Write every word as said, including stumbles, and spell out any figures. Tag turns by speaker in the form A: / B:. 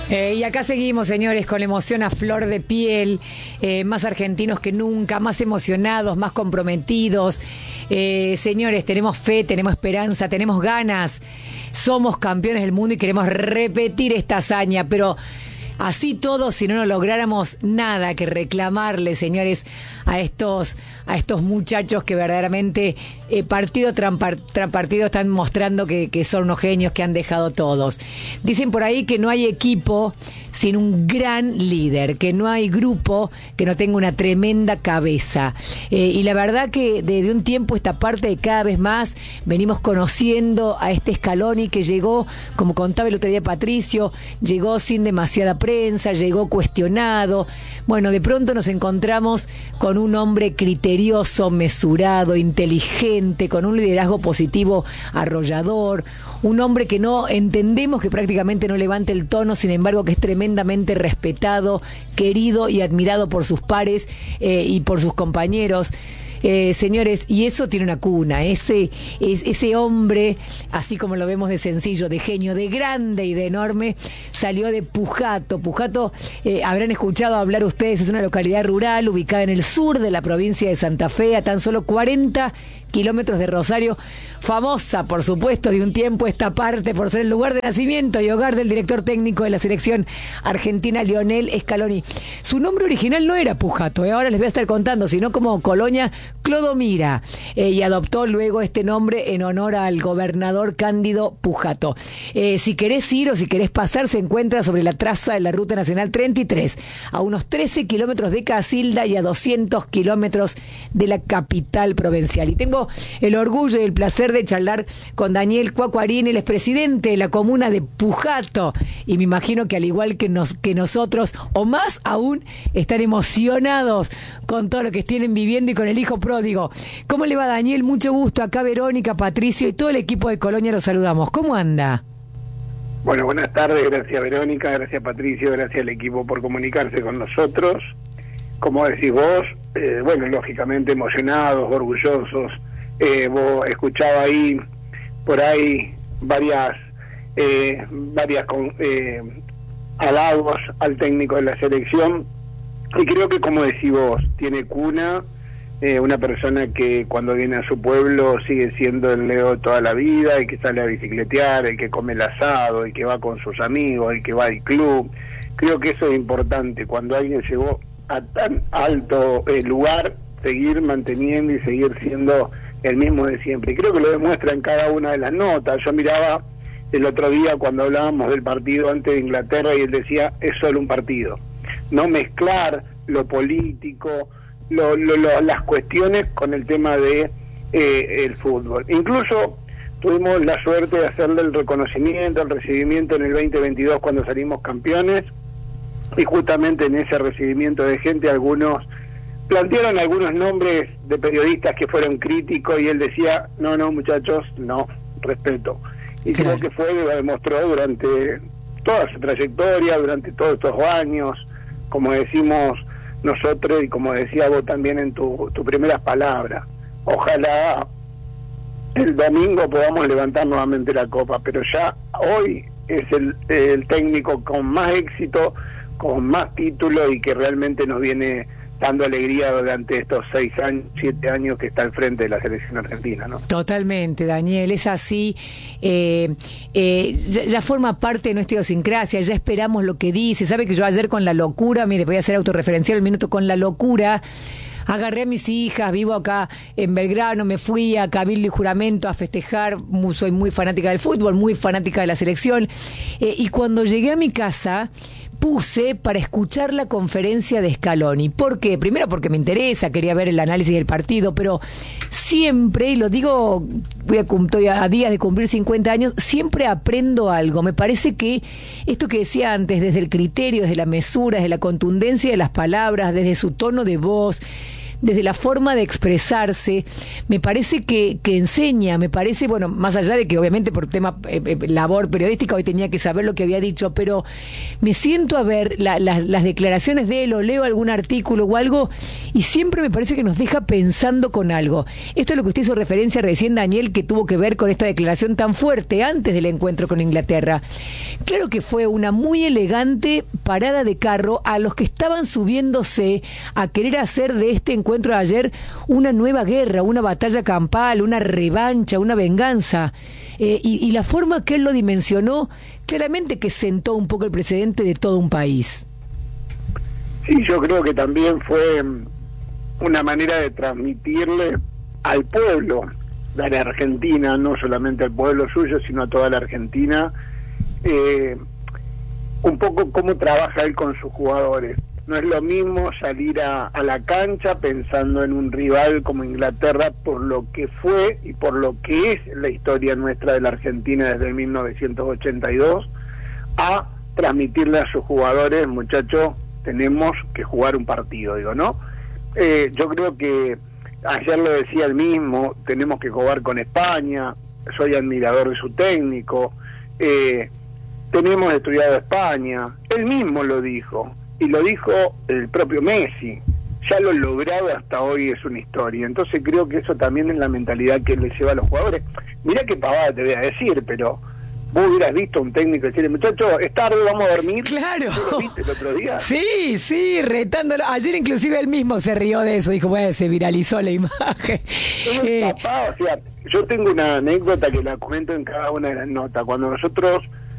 A: Eh, y acá seguimos, señores, con la emoción a flor de piel, eh, más argentinos que nunca, más emocionados, más comprometidos. Eh, señores, tenemos fe, tenemos esperanza, tenemos ganas. Somos campeones del mundo y queremos repetir esta hazaña, pero así todo, si no nos lográramos nada que reclamarle, señores, a estos, a estos muchachos que verdaderamente eh, partido tras partido están mostrando que, que son unos genios, que han dejado todos. Dicen por ahí que no hay equipo sin un gran líder, que no hay grupo que no tenga una tremenda cabeza. Eh, y la verdad que desde un tiempo esta parte de cada vez más venimos conociendo a este Scaloni que llegó, como contaba el otro día Patricio, llegó sin demasiada prensa, llegó cuestionado. Bueno, de pronto nos encontramos con un hombre criterioso, mesurado, inteligente, con un liderazgo positivo arrollador, un hombre que no entendemos que prácticamente no levante el tono, sin embargo que es tremendamente respetado, querido y admirado por sus pares eh, y por sus compañeros. Eh, señores, y eso tiene una cuna, ese, es, ese hombre, así como lo vemos de sencillo, de genio, de grande y de enorme, salió de Pujato. Pujato, eh, habrán escuchado hablar ustedes, es una localidad rural ubicada en el sur de la provincia de Santa Fe, a tan solo cuarenta kilómetros de Rosario, famosa, por supuesto, de un tiempo esta parte por ser el lugar de nacimiento y hogar del director técnico de la selección argentina, Lionel Scaloni. Su nombre original no era Pujato, eh, ahora les voy a estar contando, sino como Colonia Clodomira, eh, y adoptó luego este nombre en honor al gobernador Cándido Pujato. Eh, si querés ir o si querés pasar, se encuentra sobre la traza de la Ruta Nacional treinta y tres, a unos trece kilómetros de Casilda y a doscientos kilómetros de la capital provincial. Y tengo el orgullo y el placer de charlar con Daniel Cuacuarín, el expresidente de la comuna de Pujato, y me imagino que al igual que, nos, que nosotros, o más aún, están emocionados con todo lo que tienen viviendo y con el hijo pródigo. ¿Cómo le va, Daniel? Mucho gusto. Acá Verónica, Patricio y todo el equipo de Colonia los saludamos. ¿Cómo anda?
B: Bueno, buenas tardes. Gracias, Verónica. Gracias, Patricio. Gracias al equipo por comunicarse con nosotros. Como decís vos, eh, bueno, lógicamente emocionados, orgullosos. Eh, vos escuchaba ahí, por ahí, varias, eh, varias con, eh, halagos al técnico de la selección, y creo que, como decís vos, tiene cuna, eh, una persona que cuando viene a su pueblo sigue siendo el Leo de toda la vida, el que sale a bicicletear, el que come el asado, el que va con sus amigos, el que va al club. Creo que eso es importante, cuando alguien llegó a tan alto eh, lugar, seguir manteniendo y seguir siendo el mismo de siempre. Y creo que lo demuestra en cada una de las notas. Yo miraba el otro día cuando hablábamos del partido ante Inglaterra y él decía, es solo un partido. No mezclar lo político, lo, lo, lo, las cuestiones con el tema de eh, el fútbol. Incluso tuvimos la suerte de hacerle el reconocimiento, el recibimiento en el veinte veintidós cuando salimos campeones, y justamente en ese recibimiento de gente algunos plantearon algunos nombres de periodistas que fueron críticos y él decía, no, no muchachos, no, respeto. Y claro, creo que fue, lo demostró durante toda su trayectoria, durante todos estos años, como decimos nosotros y como decía vos también en tu, tu primeras palabras. Ojalá el domingo podamos levantar nuevamente la copa, pero ya hoy es el, el técnico con más éxito, con más títulos y que realmente nos viene dando alegría durante estos seis años, siete años que está al frente de la selección argentina, ¿no? Totalmente,
A: Daniel, es así. Eh, eh, ya, ya forma parte de nuestra idiosincrasia, ya esperamos lo que dice. Sabe que yo ayer con la locura, mire, voy a hacer autorreferencial el minuto, con la locura, agarré a mis hijas, vivo acá en Belgrano, me fui a Cabildo y Juramento a festejar, muy, soy muy fanática del fútbol, muy fanática de la selección, eh, y cuando llegué a mi casa puse para escuchar la conferencia de Scaloni. ¿Por qué? Primero porque me interesa, quería ver el análisis del partido, pero siempre, y lo digo, voy a, estoy a días de cumplir cincuenta años, siempre aprendo algo. Me parece que esto que decía antes, desde el criterio, desde la mesura, desde la contundencia de las palabras, desde su tono de voz, desde la forma de expresarse, me parece que, que enseña, me parece, bueno, más allá de que obviamente por tema eh, eh, labor periodística hoy tenía que saber lo que había dicho, pero me siento a ver la, la, las declaraciones de él o leo algún artículo o algo y siempre me parece que nos deja pensando con algo. Esto es lo que usted hizo referencia recién, Daniel, que tuvo que ver con esta declaración tan fuerte antes del encuentro con Inglaterra. Claro que fue una muy elegante parada de carro a los que estaban subiéndose a querer hacer de este encuentro de ayer una nueva guerra, una batalla campal, una revancha, una venganza. Eh, y, y la forma que él lo dimensionó, claramente que sentó un poco el precedente de todo un país.
B: Sí, yo creo que también fue una manera de transmitirle al pueblo de la Argentina, no solamente al pueblo suyo, sino a toda la Argentina, eh, un poco cómo trabaja él con sus jugadores. No es lo mismo salir a, a la cancha pensando en un rival como Inglaterra por lo que fue y por lo que es la historia nuestra de la Argentina desde mil novecientos ochenta y dos, a transmitirle a sus jugadores, muchachos, tenemos que jugar un partido, digo, ¿no? Eh, yo creo que ayer lo decía él mismo, tenemos que jugar con España, soy admirador de su técnico, eh, tenemos estudiado España, él mismo lo dijo, y lo dijo el propio Messi, ya lo logrado hasta hoy es una historia, entonces creo que eso también es la mentalidad que le lleva a los jugadores. Mirá qué pavada te voy a decir, pero vos hubieras visto a un técnico decirle, muchachos, es tarde, vamos a dormir.
A: Claro.
B: ¿Lo viste el otro día?
A: Sí, sí, retándolo. Ayer inclusive él mismo se rió de eso, dijo, bueno, se viralizó la imagen.
B: Eh, papá, o sea, yo tengo una anécdota que la comento en cada una de las notas. Cuando nosotros